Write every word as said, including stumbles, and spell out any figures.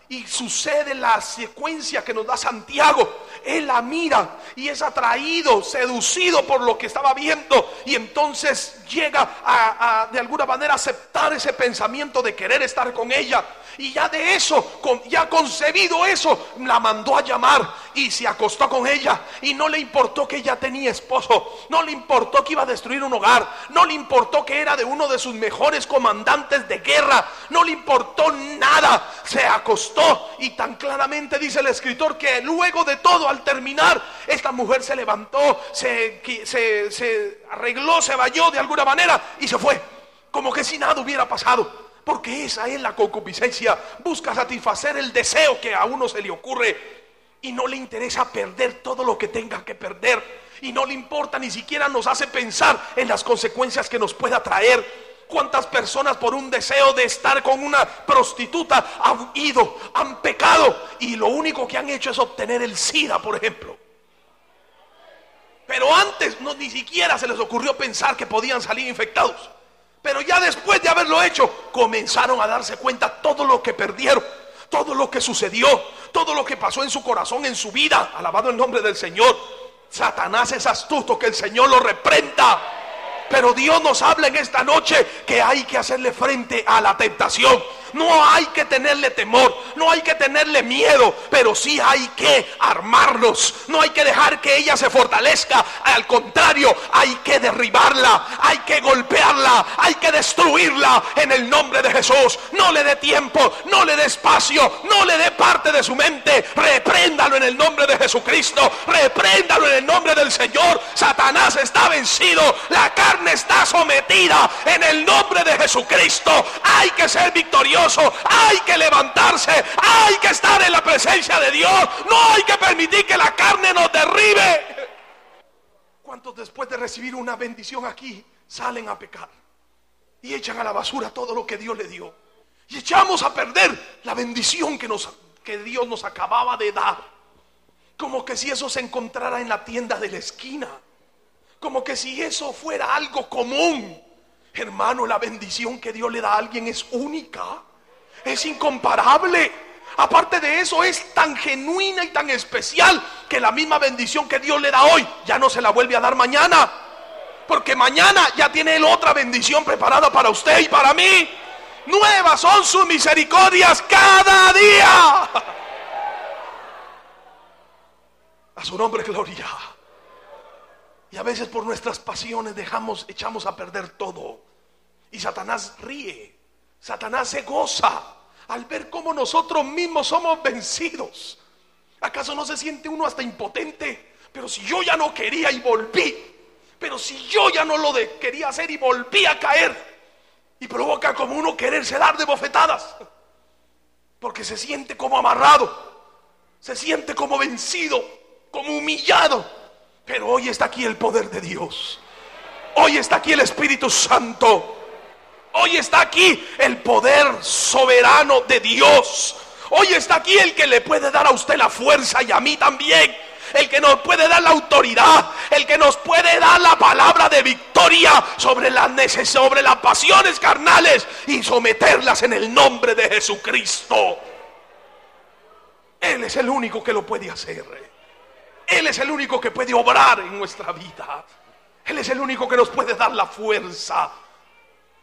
y sucede la secuencia que nos da Santiago. Él la mira y es atraído, seducido por lo que estaba viendo, y entonces llega a, a de alguna manera aceptar ese pensamiento de querer estar con ella. Y ya de eso, ya concebido eso, la mandó a llamar y se acostó con ella. Y no le importó que ella tenía esposo, no le importó que iba a destruir un hogar, no le importó que era de uno de sus mejores comandantes de guerra, no le importó nada. Se acostó, y tan claramente dice el escritor que luego de todo, al terminar, esta mujer se levantó, se, se, se arregló, se bañó de alguna manera y se fue, como que si nada hubiera pasado. Porque esa es la concupiscencia. Busca satisfacer el deseo que a uno se le ocurre, y no le interesa perder todo lo que tenga que perder, y no le importa, ni siquiera nos hace pensar en las consecuencias que nos pueda traer. ¿Cuántas personas por un deseo de estar con una prostituta han ido, han pecado, y lo único que han hecho es obtener el SIDA, por ejemplo? Pero antes no, ni siquiera se les ocurrió pensar que podían salir infectados. Pero ya después de haberlo hecho, comenzaron a darse cuenta todo lo que perdieron, todo lo que sucedió, todo lo que pasó en su corazón, en su vida. Alabado el nombre del Señor. Satanás es astuto, que el Señor lo reprenda. Pero Dios nos habla en esta noche que hay que hacerle frente a la tentación. No hay que tenerle temor, no hay que tenerle miedo, pero sí hay que armarnos. No hay que dejar que ella se fortalezca. Al contrario, hay que derribarla, hay que golpearla, hay que destruirla en el nombre de Jesús. No le dé tiempo, no le dé espacio, no le dé parte de su mente. Repréndalo en el nombre de Jesucristo, repréndalo en el nombre del Señor. Satanás está vencido, la carne está sometida en el nombre de Jesucristo. Hay que ser victorioso. Hay que levantarse, hay que estar en la presencia de Dios. No hay que permitir que la carne nos derribe. ¿Cuántos después de recibir una bendición aquí salen a pecar y echan a la basura todo lo que Dios le dio? Y echamos a perder la bendición que, nos, que Dios nos acababa de dar, como que si eso se encontrara en la tienda de la esquina, como que si eso fuera algo común. Hermano, la bendición que Dios le da a alguien es única, es incomparable. Aparte de eso, es tan genuina y tan especial que la misma bendición que Dios le da hoy ya no se la vuelve a dar mañana, porque mañana ya tiene Él otra bendición preparada para usted y para mí. Nuevas son sus misericordias cada día. A su nombre gloria. Y a veces por nuestras pasiones dejamos, echamos a perder todo. Y Satanás ríe, Satanás se goza al ver cómo nosotros mismos somos vencidos. ¿Acaso no se siente uno hasta impotente? Pero si yo ya no quería y volví, pero si yo ya no lo de, quería hacer y volví a caer. Y provoca como uno quererse dar de bofetadas, porque se siente como amarrado, se siente como vencido, como humillado. Pero hoy está aquí el poder de Dios, hoy está aquí el Espíritu Santo, hoy está aquí el poder soberano de Dios, hoy está aquí el que le puede dar a usted la fuerza y a mí también, el que nos puede dar la autoridad, el que nos puede dar la palabra de victoria sobre las neces- sobre las pasiones carnales y someterlas en el nombre de Jesucristo. Él es el único que lo puede hacer. Él es el único que puede obrar en nuestra vida. Él es el único que nos puede dar la fuerza